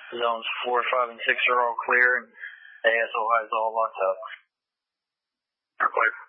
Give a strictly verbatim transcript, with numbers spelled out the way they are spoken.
Zones four, five, and six are all clear, and A S O I is all locked up. Clear.